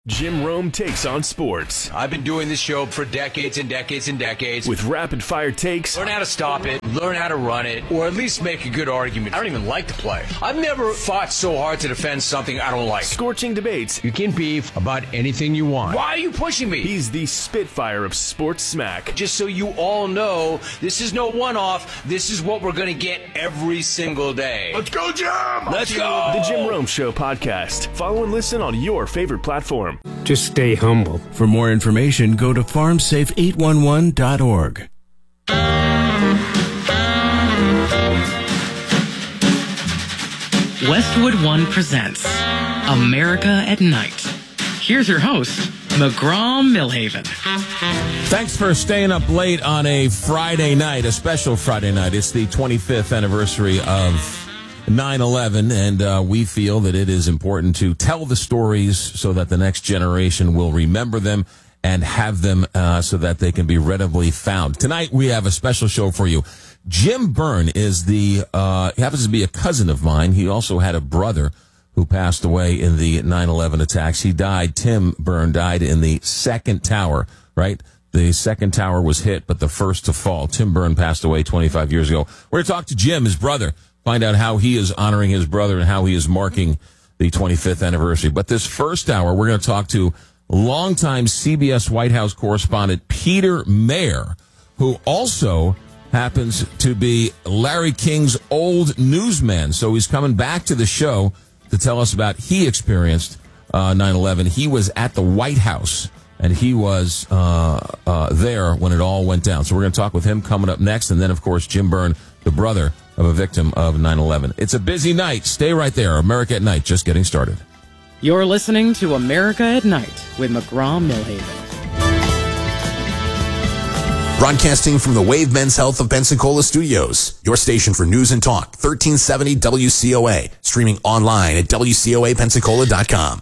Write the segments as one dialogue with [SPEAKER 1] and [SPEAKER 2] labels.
[SPEAKER 1] Jim Rome takes on sports.
[SPEAKER 2] I've been doing this show for decades and decades and decades.
[SPEAKER 1] With rapid-fire takes.
[SPEAKER 2] Learn how to stop it, learn how to run it, or at least make a good argument. I don't even like the play. I've never fought so hard to defend something I don't like.
[SPEAKER 1] Scorching debates.
[SPEAKER 2] You can beef about anything you want. Why are you pushing me?
[SPEAKER 1] He's the Spitfire of sports smack.
[SPEAKER 2] Just so you all know, this is no one-off. This is what we're going to get every single day.
[SPEAKER 3] Let's go, Jim!
[SPEAKER 2] Let's go!
[SPEAKER 1] The Jim Rome Show podcast. Follow and listen on your favorite platform.
[SPEAKER 4] Just stay humble.
[SPEAKER 5] For more information, go to farmsafe811.org.
[SPEAKER 6] Westwood One presents America at Night. Here's your host, McGraw-Millhaven.
[SPEAKER 7] Thanks for staying up late on a Friday night, a special Friday night. It's the 25th anniversary of 9/11, and we feel that it is important to tell the stories so that the next generation will remember them and have them so that they can be readily found. Tonight, we have a special show for you. Jim Byrne is he happens to be a cousin of mine. He also had a brother who passed away in the 9/11 attacks. Tim Byrne died in the second tower, right? The second tower was hit, but the first to fall. Tim Byrne passed away 25 years ago. We're going to talk to Jim, his brother, find out how he is honoring his brother and how he is marking the 25th anniversary. But this first hour, we're going to talk to longtime CBS White House correspondent Peter Mayer, who also happens to be Larry King's old newsman. So he's coming back to the show to tell us about he experienced 9/11. He was at the White House, and he was there when it all went down. So we're going to talk with him coming up next. And then, of course, Jim Byrne, the brother of a victim of 9/11. It's a busy night. Stay right there. America at Night, just getting started.
[SPEAKER 6] You're listening to America at Night with McGraw-Millhaven.
[SPEAKER 8] Broadcasting from the Wave Men's Health of Pensacola Studios, your station for news and talk, 1370 WCOA, streaming online at WCOApensacola.com.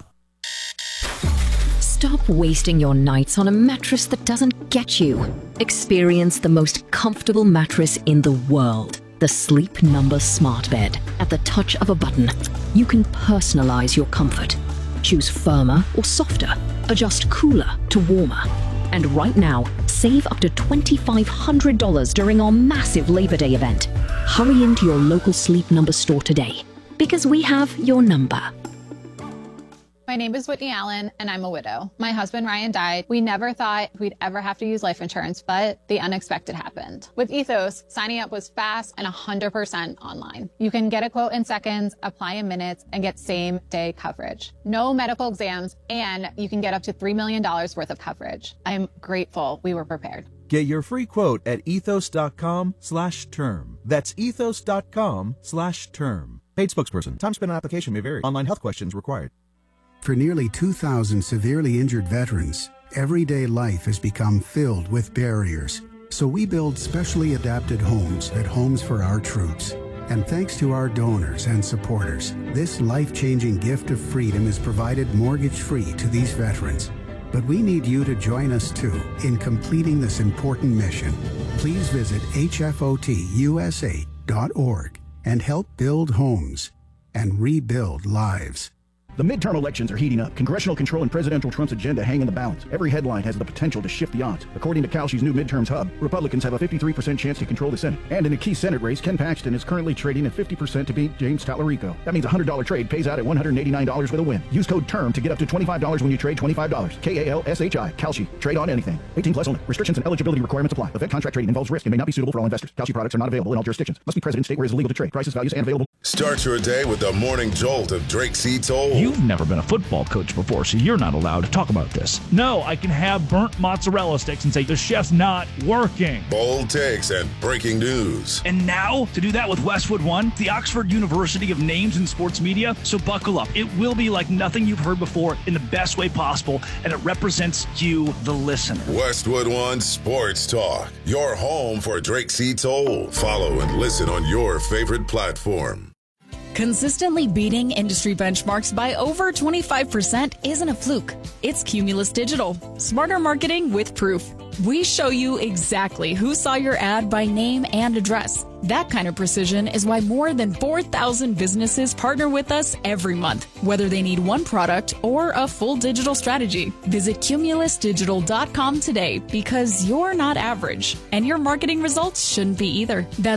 [SPEAKER 9] Stop wasting your nights on a mattress that doesn't get you. Experience the most comfortable mattress in the world. The Sleep Number Smart Bed. At the touch of a button, you can personalize your comfort. Choose firmer or softer. Adjust cooler to warmer. And right now, save up to $2,500 during our massive Labor Day event. Hurry into your local Sleep Number store today, because we have your number.
[SPEAKER 10] My name is Whitney Allen, and I'm a widow. My husband, Ryan, died. We never thought we'd ever have to use life insurance, but the unexpected happened. With Ethos, signing up was fast and 100% online. You can get a quote in seconds, apply in minutes, and get same-day coverage. No medical exams, and you can get up to $3 million worth of coverage. I'm grateful we were prepared.
[SPEAKER 11] Get your free quote at ethos.com/term. That's ethos.com/term. Paid spokesperson. Time spent on application may vary. Online health questions required.
[SPEAKER 12] For nearly 2,000 severely injured veterans, everyday life has become filled with barriers. So we build specially adapted homes at Homes for Our Troops. And thanks to our donors and supporters, this life-changing gift of freedom is provided mortgage-free to these veterans. But we need you to join us too in completing this important mission. Please visit hfotusa.org and help build homes and rebuild lives.
[SPEAKER 13] The midterm elections are heating up. Congressional control and Presidential Trump's agenda hang in the balance. Every headline has the potential to shift the odds. According to Kalshi's new midterms hub, Republicans have a 53% chance to control the Senate. And in a key Senate race, Ken Paxton is currently trading at 50% to beat James Tallarico. That means a $100 trade pays out at $189 with a win. Use code TERM to get up to $25 when you trade $25. KALSHI. Kalshi. Trade on anything. 18 plus only. Restrictions and eligibility requirements apply. Event contract trading involves risk and may not be suitable for all investors. Kalshi products are not available in all jurisdictions. Must be present in state where it is illegal to trade. Prices, values, and available.
[SPEAKER 3] Start your day with the morning jolt of Drake C. Toll.
[SPEAKER 14] You've never been a football coach before, so you're not allowed to talk about this. No, I can have burnt mozzarella sticks and say the chef's not working.
[SPEAKER 3] Bold takes and breaking news.
[SPEAKER 14] And now, to do that with Westwood One, the Oxford University of names in sports media, so buckle up. It will be like nothing you've heard before in the best way possible, and it represents you, the listener.
[SPEAKER 3] Westwood One Sports Talk, your home for Drake C. Toll. Follow and listen on your favorite platform.
[SPEAKER 4] Consistently beating industry benchmarks by over 25% isn't a fluke. It's Cumulus Digital. Smarter marketing with proof. We show you exactly who saw your ad by name and address. That kind of precision is why more than 4,000 businesses partner with us every month, whether they need one product or a full digital strategy. Visit cumulusdigital.com today because you're not average, and your marketing results shouldn't be either. That's